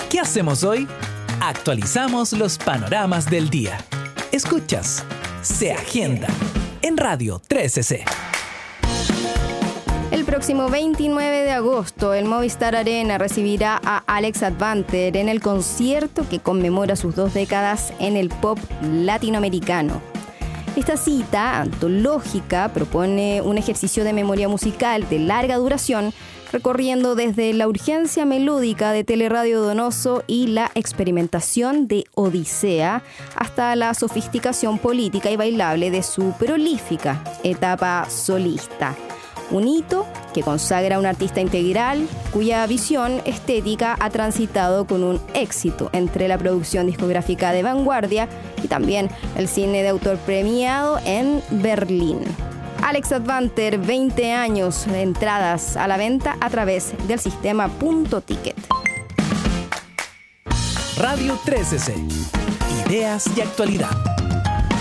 ¿Qué hacemos hoy? Actualizamos los panoramas del día. Escuchas Se Agenda en Radio 13C. El próximo 29 de agosto, el Movistar Arena recibirá a Alex Advanter en el concierto que conmemora sus 2 décadas en el pop latinoamericano. Esta cita antológica propone un ejercicio de memoria musical de larga duración, recorriendo desde la urgencia melódica de Teleradio Donoso y la experimentación de Odisea hasta la sofisticación política y bailable de su prolífica etapa solista. Un hito que consagra a un artista integral cuya visión estética ha transitado con un éxito entre la producción discográfica de vanguardia y también el cine de autor premiado en Berlín. Alex Advanter, 20 años de entradas a la venta a través del sistema Punto Ticket. Radio 13C. Ideas y actualidad.